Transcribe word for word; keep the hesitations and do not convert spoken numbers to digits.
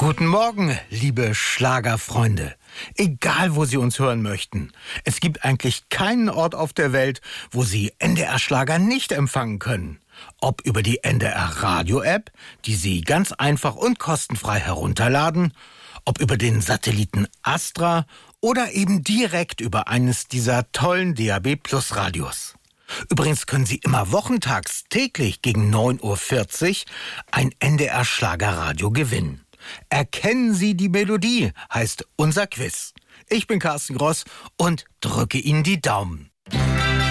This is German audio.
Guten Morgen, liebe Schlagerfreunde. Egal, wo Sie uns hören möchten. Es gibt eigentlich keinen Ort auf der Welt, wo Sie N D R-Schlager nicht empfangen können. Ob über die N D R-Radio-App, die Sie ganz einfach und kostenfrei herunterladen, ob über den Satelliten Astra oder eben direkt über eines dieser tollen D A B Plus Radios. Übrigens können Sie immer wochentags täglich gegen neun Uhr vierzig ein N D R-Schlagerradio gewinnen. Erkennen Sie die Melodie, heißt unser Quiz. Ich bin Carsten Gross und drücke Ihnen die Daumen.